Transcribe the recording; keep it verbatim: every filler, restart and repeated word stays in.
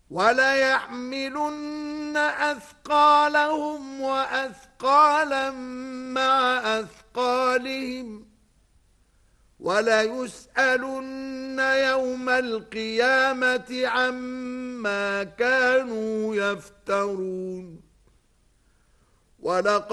وَلَيَحْمِلُنَّ أَثْقَالَهُمْ وَأَثْقَالًا مَعَ أَثْقَالِهِمْ وَلَيُسْأَلُنَّ يَوْمَ الْقِيَامَةِ عَمَّا كَانُوا يَفْتَرُونَ.